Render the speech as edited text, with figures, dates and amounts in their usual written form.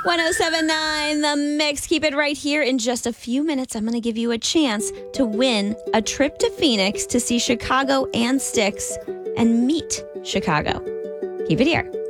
1079 The Mix. Keep it right here. In just a few minutes, I'm going to give you a chance to win a trip to Phoenix to see Chicago and Styx and meet Chicago. Keep it here.